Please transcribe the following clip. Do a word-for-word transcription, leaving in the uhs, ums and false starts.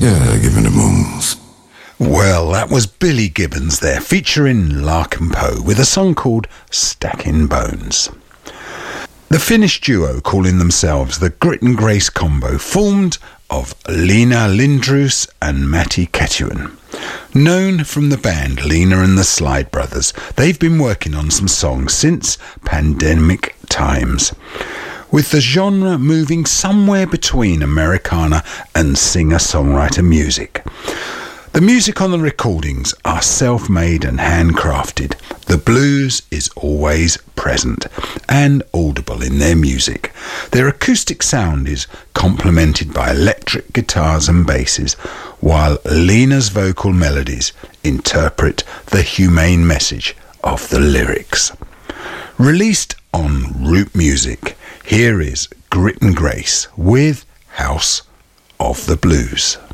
Yeah, give me the moves. Well, that was Billy Gibbons there, featuring Larkin Poe with a song called Stacking Bones. The Finnish duo, calling themselves the Grit and Grace Combo, formed of Lena Lindroos and Matti Kettunen. Known from the band Lena and the Slide Brothers, they've been working on some songs since pandemic times, with the genre moving somewhere between Americana and singer-songwriter music. The music on the recordings are self-made and handcrafted. The blues is always present and audible in their music. Their acoustic sound is complemented by electric guitars and basses, while Lena's vocal melodies interpret the humane message of the lyrics. Released on Root Music, here is Grit and Grace with House of the Blues.